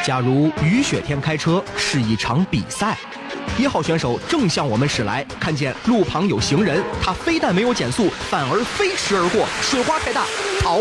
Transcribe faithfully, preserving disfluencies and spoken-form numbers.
假如雨雪天开车是一场比赛，一号选手正向我们驶来，看见路旁有行人，他非但没有减速，反而飞驰而过，水花太大，好